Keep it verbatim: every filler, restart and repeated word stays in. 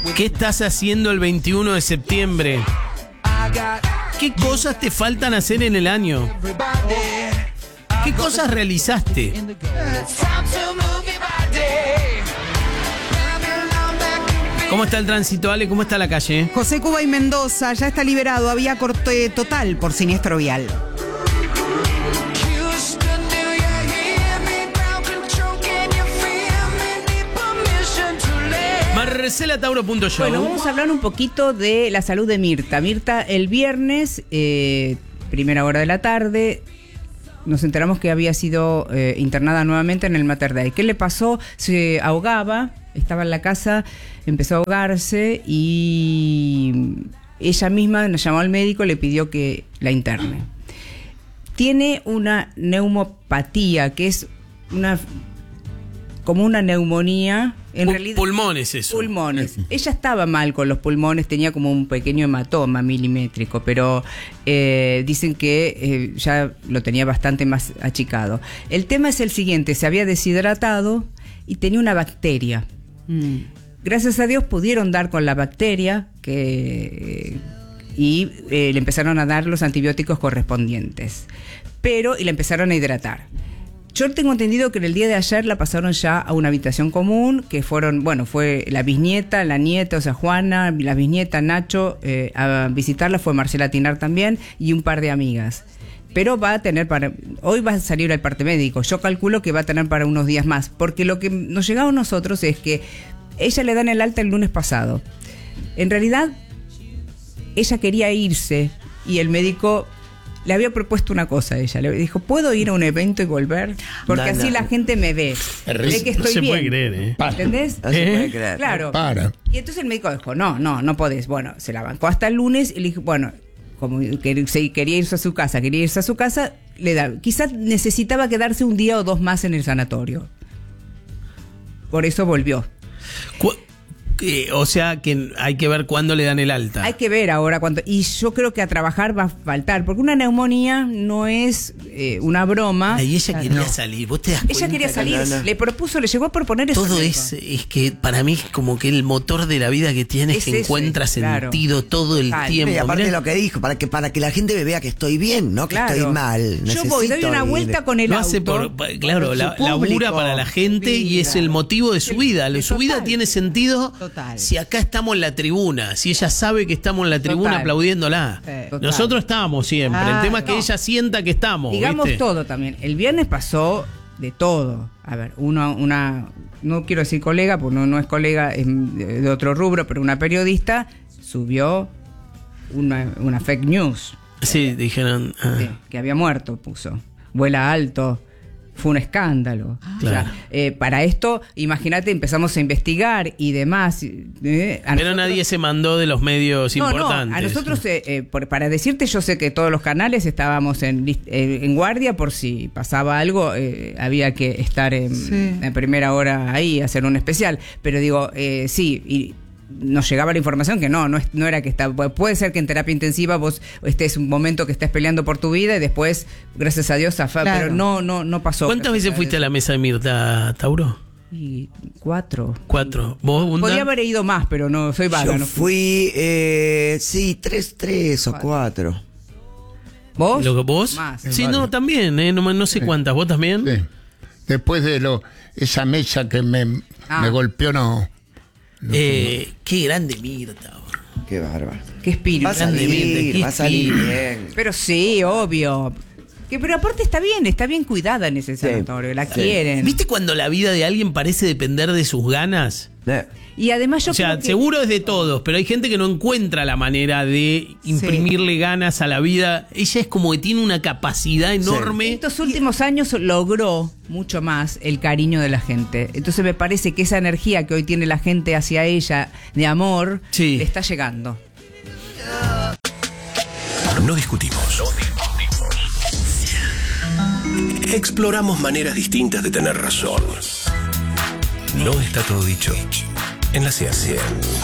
¿Qué estás haciendo el veintiuno de septiembre? ¿Qué cosas te faltan hacer en el año? ¿Qué cosas realizaste? ¿Cómo está el tránsito, Ale? ¿Cómo está la calle? José Cuba y Mendoza ya está liberado. Había corte total por siniestro vial. Marcela Tauro punto show. Bueno, vamos a hablar un poquito de la salud de Mirta. Mirta, el viernes, eh, primera hora de la tarde, nos enteramos que había sido eh, internada nuevamente en el Mater Dei. ¿Qué le pasó? Se ahogaba, estaba en la casa, empezó a ahogarse y ella misma nos llamó al médico y le pidió que la interne. Tiene una neumopatía, que es una como una neumonía. En Pul- realidad, pulmones eso. Pulmones. Ella estaba mal con los pulmones, tenía como un pequeño hematoma milimétrico, pero eh, dicen que eh, ya lo tenía bastante más achicado. El tema es el siguiente, se había deshidratado y tenía una bacteria. Mm. Gracias a Dios pudieron dar con la bacteria que, y eh, le empezaron a dar los antibióticos correspondientes, pero y la empezaron a hidratar. Yo tengo entendido que en el día de ayer la pasaron ya a una habitación común, que fueron, bueno, fue la bisnieta, la nieta, o sea, Juana, la bisnieta, Nacho, eh, a visitarla fue Marcela Tinar también y un par de amigas. Pero va a tener para, hoy va a salir el parte médico, yo calculo que va a tener para unos días más, porque lo que nos llegaba a nosotros es que ella le dan el alta el lunes pasado. En realidad, ella quería irse y el médico le había propuesto una cosa a ella, le dijo, ¿puedo ir a un evento y volver? Porque No, así no. la gente me ve, ve que estoy no se bien. puede creer, ¿eh? ¿Entendés? No se ¿Eh? puede creer. Claro. Para. Y entonces el médico dijo, no, no, no podés. Bueno, se la bancó hasta el lunes y le dijo, bueno, como que se quería irse a su casa, quería irse a su casa, le da, quizás necesitaba quedarse un día o dos más en el sanatorio. Por eso volvió. Cu- eh, o sea que hay que ver cuándo le dan el alta. Hay que ver ahora cuánto. Y yo creo que a trabajar va a faltar, porque una neumonía no es eh, una broma. Y ella quería No. salir, vos te das cuenta. Ella quería que salir, no, no. le propuso, le llegó a proponer eso. Todo al es, médico. es que para mí es como que el motor de la vida que tiene es Es que ese, encuentra claro. sentido todo el Total. tiempo. Y aparte Mirá, lo que dijo, para que para que la gente me vea que estoy bien, no que Claro. estoy mal. Yo voy, doy Necesito una ir. vuelta con el lo auto. hace por, pa- claro, por su la, público. labura para la gente y es el motivo de su vida. de Su vida total. tiene sentido Total. si acá estamos en la tribuna, si ella sabe que estamos en la tribuna Total. aplaudiéndola. Eh, total. Nosotros estamos siempre. Ah, el tema es que no. ella sienta que estamos. Digamos ¿viste? todo también. El viernes pasó de todo. A ver, uno, una, no quiero decir colega, porque no, no es colega, es de otro rubro, pero una periodista subió una, una fake news. Sí, dijeron. ah. Sí, que había muerto, puso. Vuela alto. Fue un escándalo. O sea, Claro. eh, para esto, imagínate, empezamos a investigar y demás. eh, a Pero nosotros- nadie se mandó de los medios No, importantes. no, a nosotros, eh, eh, por- para decirte, yo sé que todos los canales estábamos en, lis- eh, en guardia por si pasaba algo, eh, había que estar en, Sí. en primera hora ahí, hacer un especial. Pero digo, eh, sí, y nos llegaba la información que no, no, es- no era que está, puede ser que en terapia intensiva vos estés un momento que estés peleando por tu vida y después, gracias a Dios, zafá, Claro. pero no, no, no pasó. ¿Cuántas veces fuiste a la mesa de Mirta, Tauro? Y cuatro. Cuatro. ¿Vos, Bunda? Podría haber ido más, pero no, soy vaga. Yo no fui, eh, sí, tres, tres o cuatro. ¿Vos? ¿Lo que vos? Más. Sí, Vale. no, también, eh, no, no sé cuántas. ¿Vos también? Sí. Después de lo esa mesa que me, Ah. me golpeó, no. no Eh, qué grande Mirta. bro. Qué bárbaro. Qué espíritu. Va a grande salir, Mirta, qué va a salir espíritu. bien. Pero sí, obvio. Que, pero aparte está bien, está bien cuidada en ese Sí, sanatorio, la sí. quieren. ¿Viste cuando la vida de alguien parece depender de sus ganas? Eh, Y además yo O sea, creo que seguro es de todos, pero hay gente que no encuentra la manera de imprimirle ganas a la vida. Ella es como que tiene una capacidad enorme. estos últimos años logró mucho más el cariño de la gente. Entonces me parece que esa energía que hoy tiene la gente hacia ella de amor Sí. le está llegando. No discutimos. Exploramos maneras distintas de tener razón. No está todo dicho en la ciencia.